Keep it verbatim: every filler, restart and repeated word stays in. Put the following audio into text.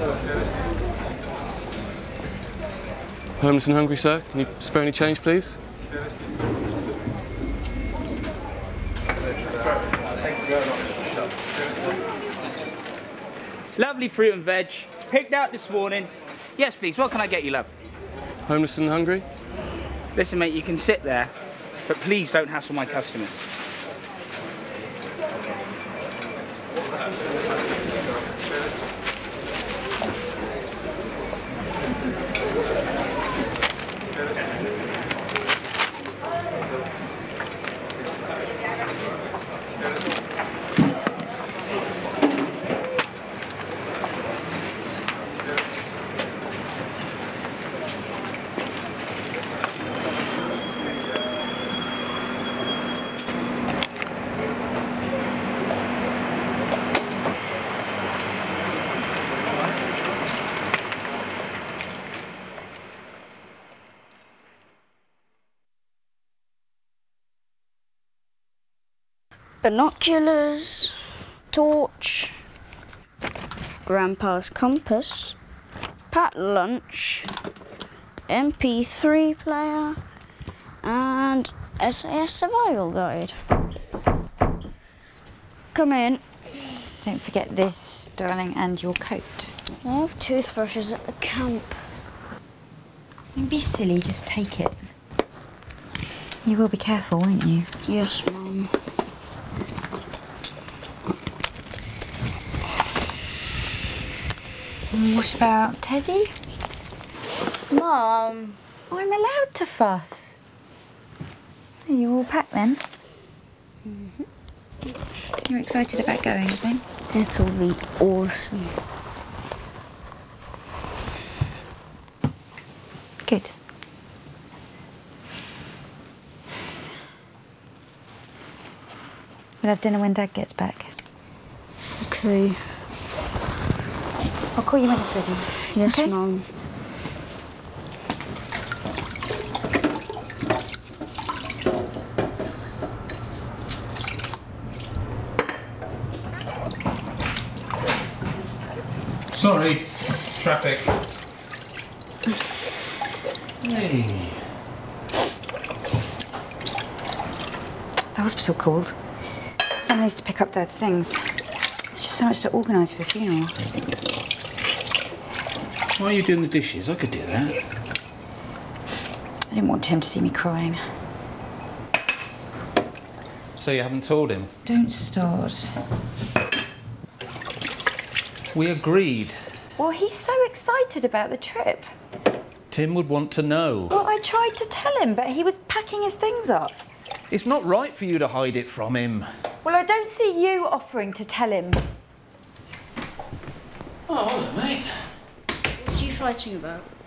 Homeless and hungry, sir? Can you spare any change, please? Lovely fruit and veg, picked out this morning. Yes, please, what can I get you, love? Homeless and hungry? Listen, mate, you can sit there, but please don't hassle my customers. Binoculars, torch, Grandpa's compass, packed lunch, M P three player, and S A S survival guide. Come in. Don't forget this, darling, and your coat. I have toothbrushes at the camp. Don't be silly, just take it. You will be careful, won't you? Yes, Mum. What about Teddy? Mum. I'm allowed to fuss. Are you all packed then? Mm-hmm. You're excited about going, I think? It'll be awesome. Good. We'll have dinner when Dad gets back. Okay. I'll call you when it's ready. Yes, okay? Mum. Sorry, traffic. Hey. The hospital called. Someone needs to pick up Dad's things. There's just so much to organise for the funeral. Why are you doing the dishes? I could do that. I didn't want him to see me crying. So you haven't told him? Don't start. We agreed. Well, he's so excited about the trip. Tim would want to know. Well, I tried to tell him, but he was packing his things up. It's not right for you to hide it from him. Well, I don't see you offering to tell him. Oh, hello, mate. What are you fighting about?